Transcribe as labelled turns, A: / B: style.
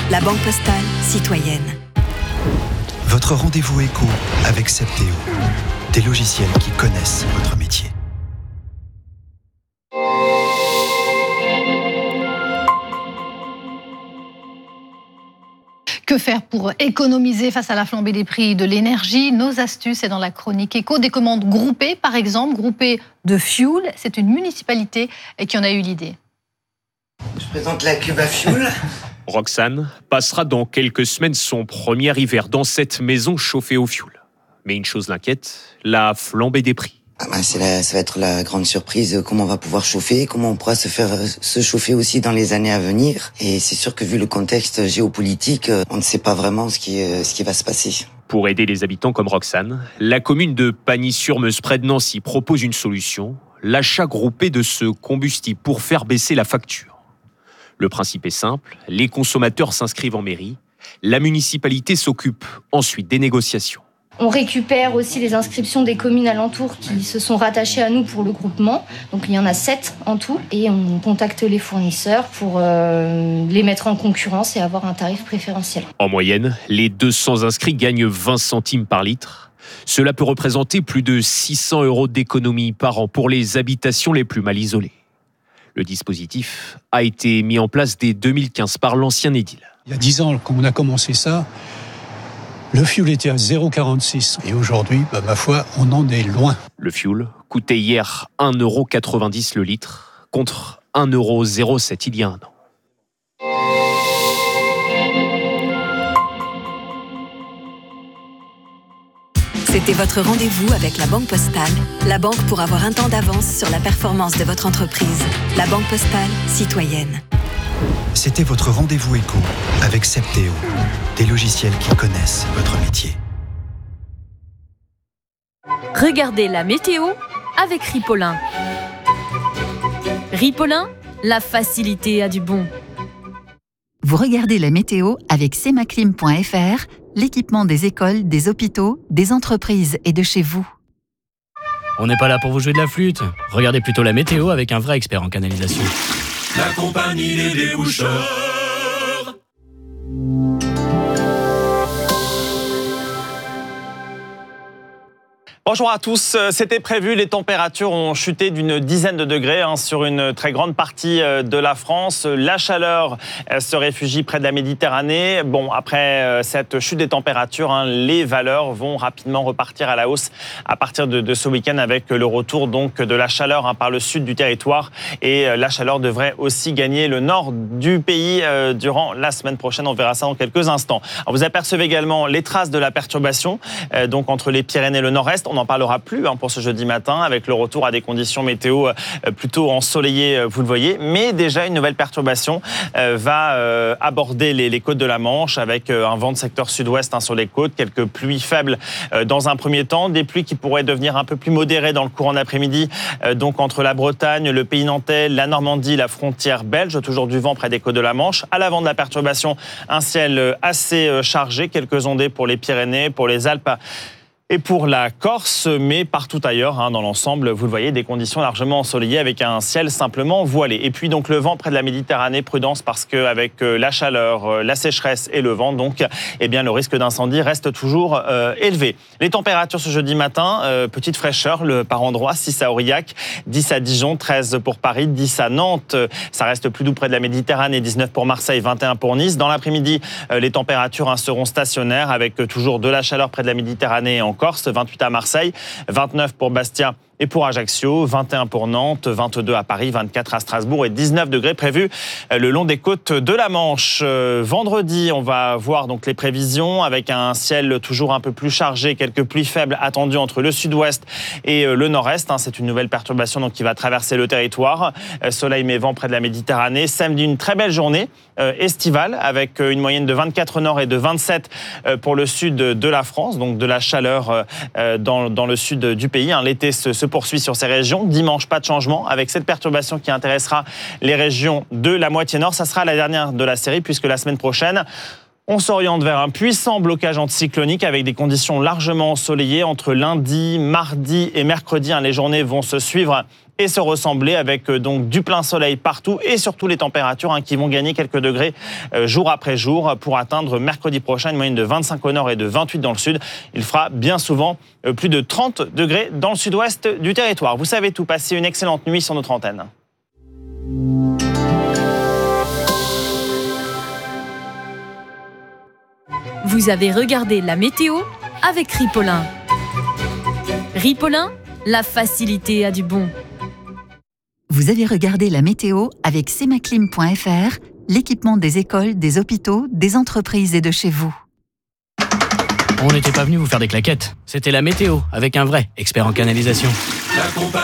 A: La Banque Postale citoyenne.
B: Votre rendez-vous éco avec Septéo. Des logiciels qui connaissent votre métier.
C: Que faire pour économiser face à la flambée des prix de l'énergie? Nos astuces, c'est dans la chronique éco. Des commandes groupées, par exemple, groupées de fuel. C'est une municipalité qui en a eu l'idée.
D: Je présente la Cuba Fuel.
E: Roxane passera dans quelques semaines son premier hiver dans cette maison chauffée au fioul. Mais une chose l'inquiète, la flambée des prix.
D: Ça va être la grande surprise, comment on va pouvoir chauffer, comment on pourra se chauffer aussi dans les années à venir. Et c'est sûr que vu le contexte géopolitique, on ne sait pas vraiment ce qui va se passer.
E: Pour aider les habitants comme Roxane, la commune de Pagny-sur-Meuse près de Nancy propose une solution, l'achat groupé de ce combustible pour faire baisser la facture. Le principe est simple, les consommateurs s'inscrivent en mairie, la municipalité s'occupe ensuite des négociations.
F: On récupère aussi les inscriptions des communes alentours qui se sont rattachées à nous pour le groupement. Donc il y en a 7 en tout. Et on contacte les fournisseurs pour les mettre en concurrence et avoir un tarif préférentiel.
E: En moyenne, les 200 inscrits gagnent 20 centimes par litre. Cela peut représenter plus de 600 € d'économie par an pour les habitations les plus mal isolées. Le dispositif a été mis en place dès 2015 par l'ancien édile.
G: Il y a 10 ans, quand on a commencé ça, le fioul était à 0,46 et aujourd'hui, ma foi, on en est loin.
E: Le fioul coûtait hier 1,90 € le litre contre 1,07 € il y a un an.
A: C'était votre rendez-vous avec la Banque Postale. La banque pour avoir un temps d'avance sur la performance de votre entreprise. La Banque Postale citoyenne.
B: C'était votre rendez-vous éco avec Septéo. Des logiciels qui connaissent votre métier.
H: Regardez la météo avec Ripollin. Ripollin, la facilité a du bon.
I: Vous regardez la météo avec semaclim.fr, l'équipement des écoles, des hôpitaux, des entreprises et de chez vous.
J: On n'est pas là pour vous jouer de la flûte. Regardez plutôt la météo avec un vrai expert en canalisation.
K: La compagnie des déboucheurs.
L: Bonjour à tous, c'était prévu, les températures ont chuté d'une dizaine de degrés sur une très grande partie de la France. La chaleur se réfugie près de la Méditerranée. Bon, après cette chute des températures, les valeurs vont rapidement repartir à la hausse à partir de ce week-end avec le retour donc de la chaleur par le sud du territoire. Et la chaleur devrait aussi gagner le nord du pays durant la semaine prochaine. On verra ça dans quelques instants. Alors, vous apercevez également les traces de la perturbation donc entre les Pyrénées et le nord-est. On n'en parlera plus pour ce jeudi matin avec le retour à des conditions météo plutôt ensoleillées, vous le voyez. Mais déjà, une nouvelle perturbation va aborder les côtes de la Manche avec un vent de secteur sud-ouest sur les côtes, quelques pluies faibles dans un premier temps, des pluies qui pourraient devenir un peu plus modérées dans le courant d'après-midi, donc entre la Bretagne, le pays nantais, la Normandie, la frontière belge, toujours du vent près des côtes de la Manche. À l'avant de la perturbation, un ciel assez chargé, quelques ondées pour les Pyrénées, pour les Alpes et pour la Corse, mais partout ailleurs, dans l'ensemble, vous le voyez, des conditions largement ensoleillées avec un ciel simplement voilé. Et puis donc le vent près de la Méditerranée, prudence parce qu'avec la chaleur, la sécheresse et le vent, donc, le risque d'incendie reste toujours élevé. Les températures ce jeudi matin, petite fraîcheur par endroit, 6 à Aurillac, 10 à Dijon, 13 pour Paris, 10 à Nantes, ça reste plus doux près de la Méditerranée, 19 pour Marseille, 21 pour Nice. Dans l'après-midi, les températures seront stationnaires avec toujours de la chaleur près de la Méditerranée et en Corse, 28 à Marseille, 29 pour Bastia et pour Ajaccio, 21 pour Nantes, 22 à Paris, 24 à Strasbourg et 19 degrés prévus le long des côtes de la Manche. Vendredi, on va voir donc les prévisions avec un ciel toujours un peu plus chargé, quelques pluies faibles attendues entre le sud-ouest et le nord-est. C'est une nouvelle perturbation donc qui va traverser le territoire. Soleil mais vent près de la Méditerranée. Samedi, une très belle journée estivale avec une moyenne de 24 au nord et de 27 pour le sud de la France, donc de la chaleur dans le sud du pays. L'été se poursuit sur ces régions. Dimanche, pas de changement avec cette perturbation qui intéressera les régions de la moitié nord. Ça sera la dernière de la série puisque la semaine prochaine, On s'oriente vers un puissant blocage anticyclonique avec des conditions largement ensoleillées entre lundi, mardi et mercredi. Les journées vont se suivre et se ressembler avec donc du plein soleil partout et surtout les températures qui vont gagner quelques degrés jour après jour pour atteindre mercredi prochain une moyenne de 25 au nord et de 28 dans le sud. Il fera bien souvent plus de 30 degrés dans le sud-ouest du territoire. Vous savez tout, passez une excellente nuit sur notre antenne.
H: Vous avez regardé la météo avec Ripollin. Ripollin, la facilité a du bon.
I: Vous avez regardé la météo avec semaclim.fr, l'équipement des écoles, des hôpitaux, des entreprises et de chez vous.
J: On n'était pas venu vous faire des claquettes. C'était la météo avec un vrai expert en canalisation.